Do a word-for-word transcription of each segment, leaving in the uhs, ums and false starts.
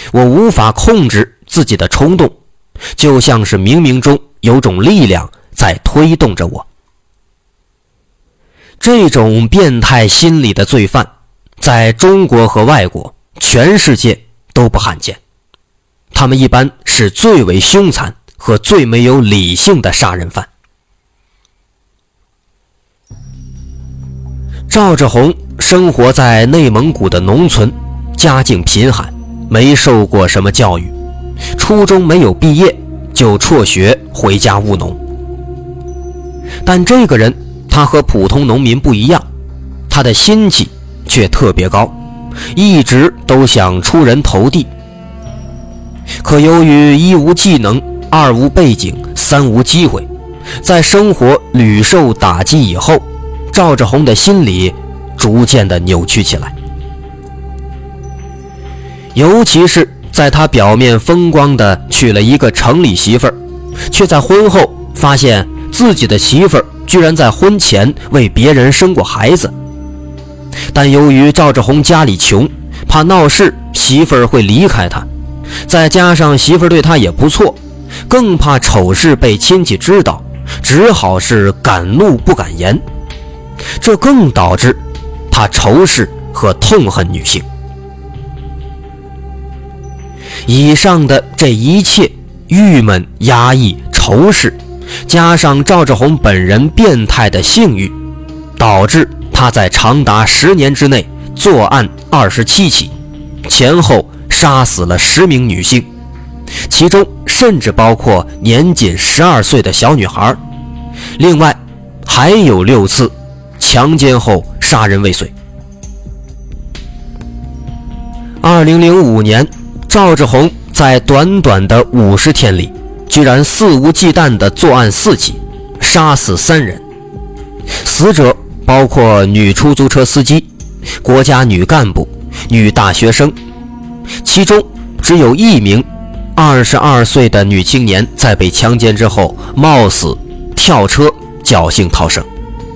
我无法控制自己的冲动，就像是冥冥中有种力量在推动着我。这种变态心理的罪犯，在中国和外国，全世界都不罕见。他们一般是最为凶残和最没有理性的杀人犯。赵志红生活在内蒙古的农村，家境贫寒，没受过什么教育，初中没有毕业就辍学回家务农。但这个人他和普通农民不一样，他的心气却特别高，一直都想出人头地。可由于一无技能，二无背景，三无机会，在生活屡受打击以后，赵志红的心理逐渐的扭曲起来。尤其是在他表面风光的娶了一个城里媳妇儿，却在婚后发现自己的媳妇儿居然在婚前为别人生过孩子。但由于赵志红家里穷，怕闹事媳妇儿会离开他，再加上媳妇儿对他也不错，更怕丑事被亲戚知道，只好是敢怒不敢言。这更导致他仇视和痛恨女性。以上的这一切郁闷、压抑、仇视，加上赵志红本人变态的性欲，导致他在长达十年之内作案二十七起，前后杀死了十名女性，其中甚至包括年仅十二岁的小女孩。另外还有六次强奸后杀人未遂。二零零五年，赵志红在短短的五十天里，居然肆无忌惮地作案四起，杀死三人。死者包括女出租车司机、国家女干部、女大学生，其中只有一名二十二岁的女青年在被强奸之后冒死跳车侥幸逃生。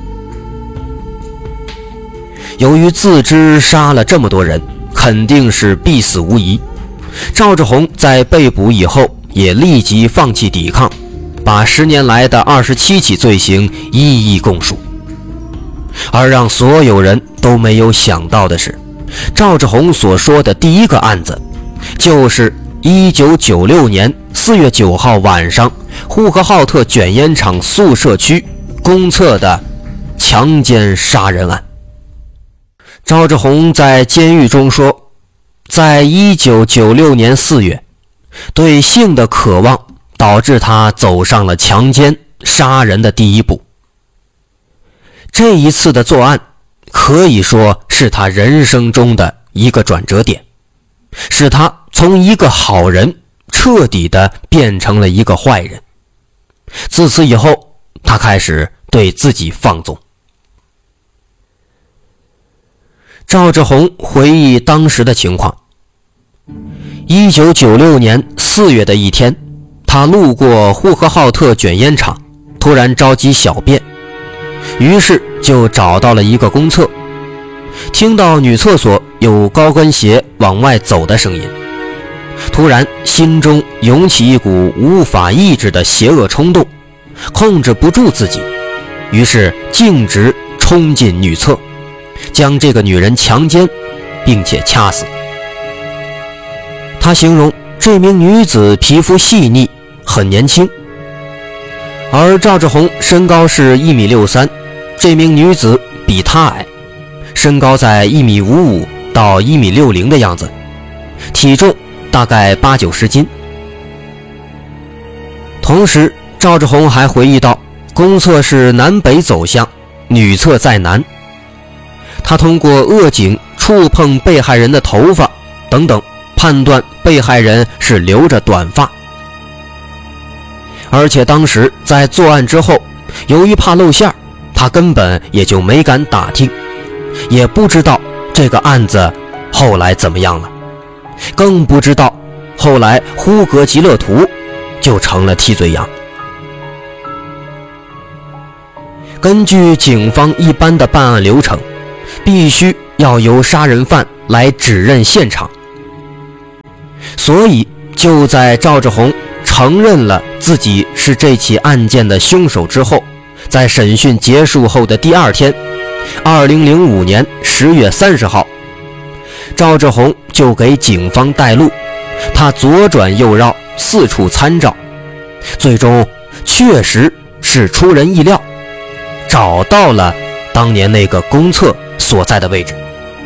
由于自知杀了这么多人，肯定是必死无疑，赵志红在被捕以后也立即放弃抵抗，把十年来的二十七起罪行一一供述。而让所有人都没有想到的是，赵志红所说的第一个案子，就是一九九六年四月九号晚上呼和浩特卷烟厂宿舍区公厕的强奸杀人案。赵志红在监狱中说，在一九九六年四月，对性的渴望导致他走上了强奸杀人的第一步。这一次的作案可以说是他人生中的一个转折点，使他从一个好人彻底的变成了一个坏人。自此以后，他开始对自己放纵。赵志红回忆当时的情况，一九九六年四月的一天，他路过呼和浩特卷烟厂，突然着急小便，于是就找到了一个公厕，听到女厕所有高跟鞋往外走的声音，突然心中涌起一股无法抑制的邪恶冲动，控制不住自己，于是径直冲进女厕，将这个女人强奸并且掐死。他形容这名女子皮肤细腻，很年轻，而赵志红身高是一米六三，这名女子比他矮，身高在一米五五到一米六零的样子，体重大概八九十斤。同时赵志红还回忆到，公厕是南北走向，女厕在南。他通过恶警触碰被害人的头发等等，判断被害人是留着短发。而且当时在作案之后，由于怕露馅，他根本也就没敢打听，也不知道这个案子后来怎么样了，更不知道后来呼格吉勒图就成了替罪羊。根据警方一般的办案流程，必须要由杀人犯来指认现场。 所以就在赵志红承认了自己是这起案件的凶手之后，在审讯结束后的第二天，二零零五年十月三十号，赵志红就给警方带路，他左转右绕，四处参照，最终确实是出人意料，找到了当年那个公厕所在的位置。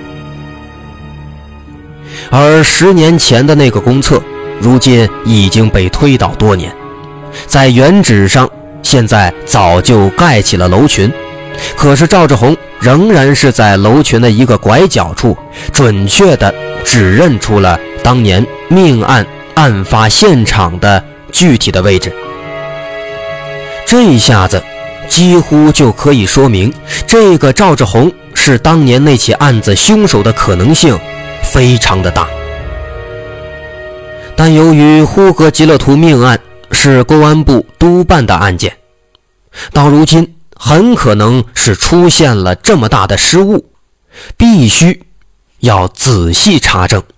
而十年前的那个公厕如今已经被推倒多年，在原址上现在早就盖起了楼群，可是赵志红仍然是在楼群的一个拐角处准确地指认出了当年命案案发现场的具体的位置。这一下子几乎就可以说明，这个赵志红是当年那起案子凶手的可能性非常的大。但由于呼格吉勒图命案是公安部督办的案件，到如今很可能是出现了这么大的失误，必须要仔细查证。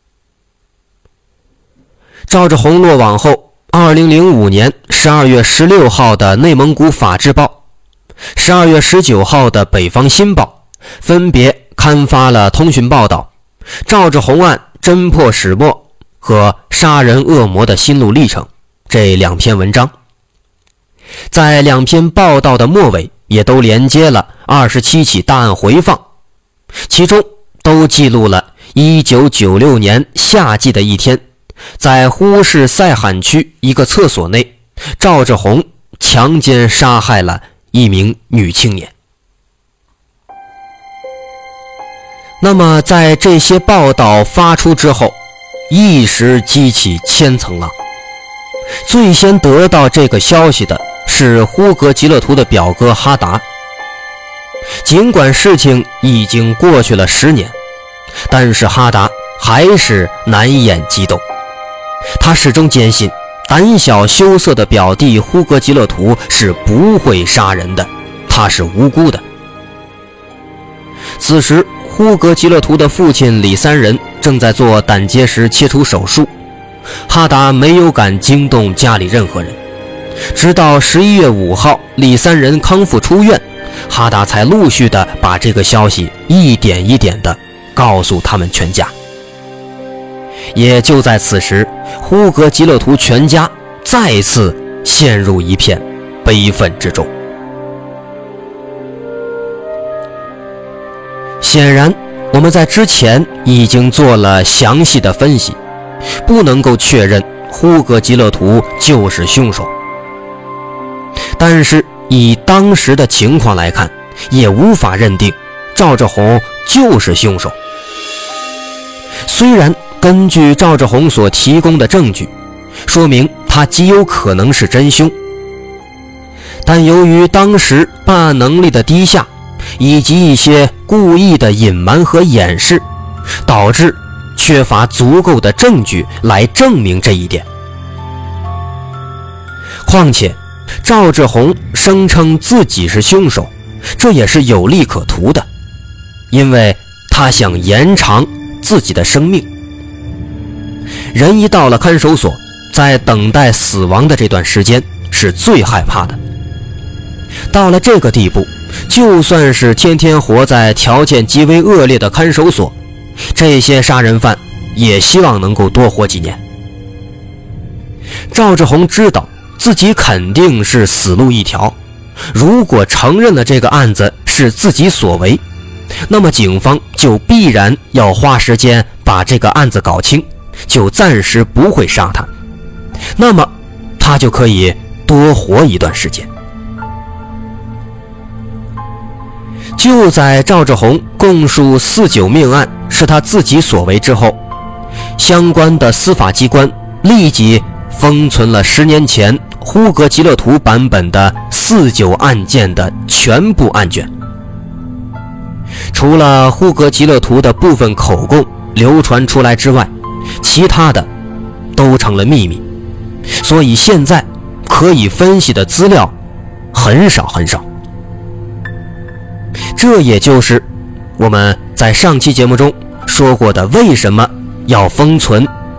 赵志红落网后，二零零五年十二月十六号的内蒙古法制报，十二月十九号的北方新报分别刊发了通讯报道赵志红案侦破始末和杀人恶魔的心路历程这两篇文章。在两篇报道的末尾也都连接了二十七起大案回放，其中都记录了一九九六年夏季的一天，在呼市赛罕区一个厕所内，赵志红强奸杀害了一名女青年。那么在这些报道发出之后，一时激起千层浪。最先得到这个消息的是呼格吉勒图的表哥哈达。尽管事情已经过去了十年，但是哈达还是难掩激动。他始终坚信胆小羞涩的表弟呼格吉勒图是不会杀人的，他是无辜的。此时呼格吉勒图的父亲李三仁正在做胆结石切除手术，哈达没有敢惊动家里任何人。直到十一月五号李三仁康复出院，哈达才陆续的把这个消息一点一点的告诉他们全家。也就在此时，呼格吉勒图全家再次陷入一片悲愤之中。显然我们在之前已经做了详细的分析，不能够确认呼格吉勒图就是凶手。但是以当时的情况来看，也无法认定赵志红就是凶手。虽然根据赵志红所提供的证据，说明他极有可能是真凶，但由于当时办案能力的低下，以及一些故意的隐瞒和掩饰，导致缺乏足够的证据来证明这一点。况且赵志红声称自己是凶手，这也是有利可图的，因为他想延长自己的生命。人一到了看守所，在等待死亡的这段时间是最害怕的。到了这个地步，就算是天天活在条件极为恶劣的看守所，这些杀人犯也希望能够多活几年。赵志红知道自己肯定是死路一条，如果承认了这个案子是自己所为，那么警方就必然要花时间把这个案子搞清，就暂时不会杀他，那么他就可以多活一段时间。就在赵志红供述四九命案是他自己所为之后，相关的司法机关立即封存了十年前呼格吉勒图版本的四九案件的全部案卷。除了呼格吉勒图的部分口供流传出来之外，其他的都成了秘密，所以现在可以分析的资料很少很少。这也就是我们在上期节目中说过的，为什么要封存